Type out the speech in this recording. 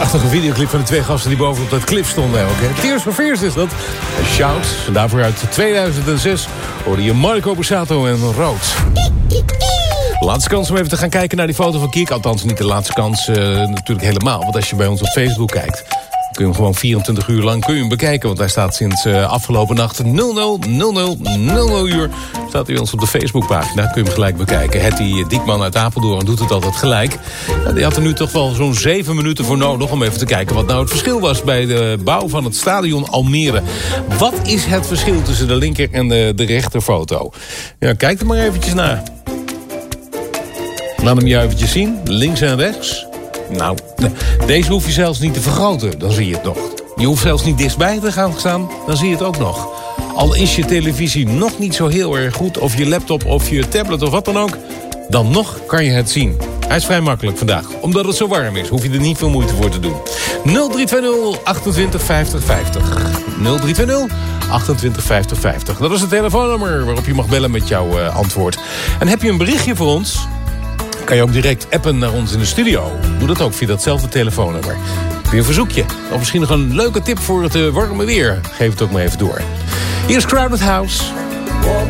Prachtige videoclip van de twee gasten die bovenop dat klif stonden ook. Hè. Tears for Fears is dat. Shout. En daarvoor uit 2006 hoorde je Marco Borsato en Rood. Laatste kans om even te gaan kijken naar die foto van Kiek. Althans niet de laatste kans natuurlijk helemaal. Want als je bij ons op Facebook kijkt, kun je hem gewoon 24 uur lang bekijken. Want hij staat sinds afgelopen nacht 00:00 uur. Staat hij bij ons op de Facebookpagina. Kun je hem gelijk bekijken. Hetty Diekman uit Apeldoorn doet het altijd gelijk. Ja, die had er nu toch wel zo'n 7 minuten voor nodig om even te kijken wat nou het verschil was bij de bouw van het stadion Almere. Wat is het verschil tussen de linker en de rechterfoto? Ja, kijk er maar eventjes naar. Laat hem je eventjes zien. Links en rechts. Nou, deze hoef je zelfs niet te vergroten. Dan zie je het nog. Je hoeft zelfs niet dichtbij te gaan staan. Dan zie je het ook nog. Al is je televisie nog niet zo heel erg goed, of je laptop of je tablet of wat dan ook, dan nog kan je het zien. Hij is vrij makkelijk vandaag. Omdat het zo warm is, hoef je er niet veel moeite voor te doen. 0320 28 50 50. 0320 28 50 50. Dat is het telefoonnummer waarop je mag bellen met jouw antwoord. En heb je een berichtje voor ons, kan je ook direct appen naar ons in de studio. Doe dat ook via datzelfde telefoonnummer. Heb je een verzoekje? Of misschien nog een leuke tip voor het warme weer? Geef het ook maar even door. Hier is Crowded House.